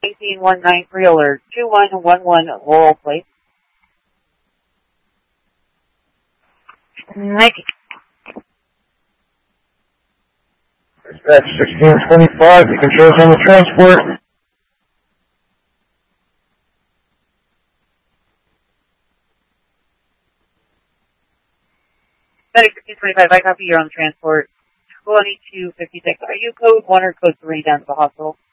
19193 alert 2111 Laurel Place. Nike. Dispatch 1625, you can show us on the transport. Medic 1525, I copy, you're on the transport. 2256, are you code 1 or code 3 down to the hospital?